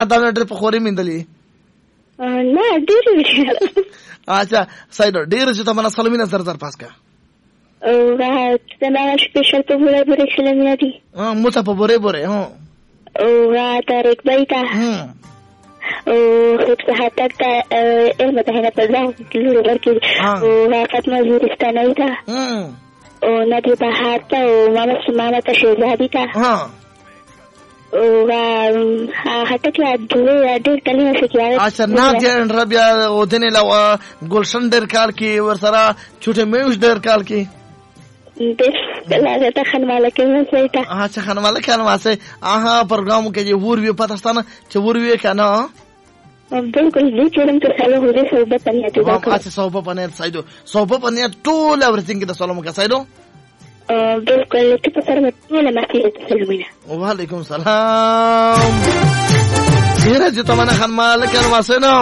دا ډېر په خوري میندلې نه ډېر اچھا سایډ ډېر چې تمنا سلامونه زر پاس کا او دا تمنا سپیشل په بوره بوره سلامونه دي مو ته په بوره بوره هو او را تاریک بایتا او خود حتی تا علم تهنه پزاو لورو ورکی او را فتمه زورستانه تا او ندی بحار تا او ماما تا شیزادی تا او حتی که دوی دیر کلیم سکیاره اچھا نادیا ربیا او دنی لو گلشن دیر کال کی ورسرا چھوٹے میوش دیر کال کی بس لازم خانواله کې وسایته اچھا خانواله کې واسه پروګرام کې جو ور وی پاتستانه چې ور وی کنه بالکل دې چرم ته سره هوده صوبه پنیا ته اچھا صوبه پنیا سایدو صوبه پنیا ټول اورثینګ د سلام کا سایدو بالکل ته په سره ټول مسیح سلامونه وعلیکم السلام ډیره چې تمنه خانواله کې واسه نو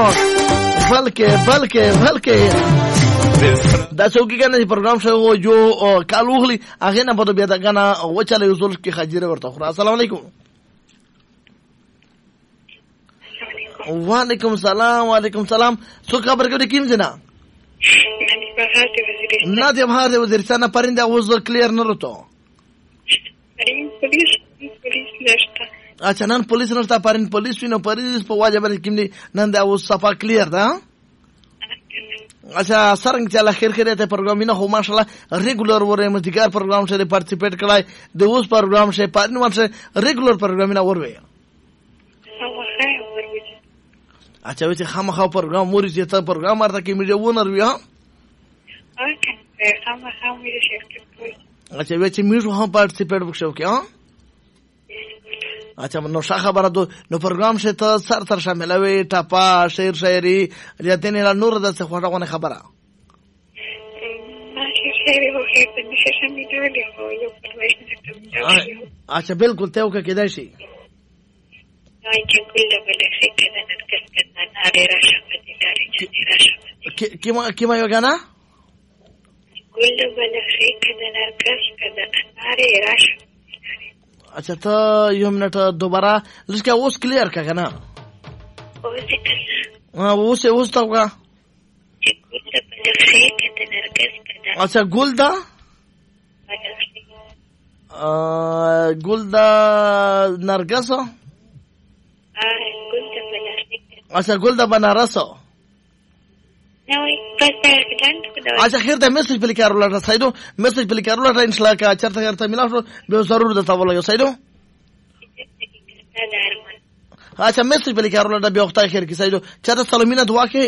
بلکې دا څوک کنه چې پروګرام شو جو کالوغلی هغه نه په بیا دا کنه وچاله یوزل کې خجیره ورته خو السلام علیکم وعلیکم السلام څو خبر کوي کیم زنا نادیا بهار د وزیرستان پرنده اوس کلیر نه رته اچھا نن پولیس نشته پرین پولیس وینو پولیس په واجب کیم دي نن دا اوس صفه کلیر ده اچھا سرنګ چې الله خیر کړی ته پروګرام نه هو ماشاءالله ریګولر وره مدګار پروګرام شه پارټیسیپیټ کړای د اوس پروګرام شه پارن ورشه ریګولر پروګرام نه وروي اچھا وې خامخا پروګرام موري چې ته پروګرام ورته کې میډیا ونر وی ها اچھا وې چې میډیا هم پارټیسیپیټ وکړو کې ها اچھا نو ښه خبره ده نو پروګرام شه ته سر شاملوي ټاپا شعر شاعري ریاتین لا نور د څه خوټه خبره اچھا بالکل ته وکړه کېدای شي کیما یو غانا اچھا ته یو منټ دوباره لږه اوس کلیر کا کنه اوس تا وګه اچھا ګلدا نرګس اچھا ګلدا بنارس اچھا خیر ته میسج په لیکارو لاره سایدو میسج په لیکارو لاره ان شاء الله کا چرته چرته ملاشو به ضرور د تاول یو سایدو اچھا میسج په لیکارو لاره به وخت خیر کی سایدو چرته سلامینه دعا کې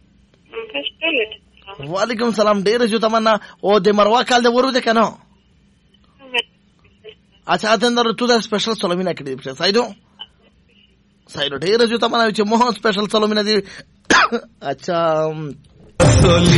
وعلیکم السلام ډیر جو تمنا او د مروا کال د ورو ده کنه اچھا اتندر تو دا سپیشل سلامینه کړی سایدو ډیر جو تمنا چې مو سپیشل سلامینه دی اچھا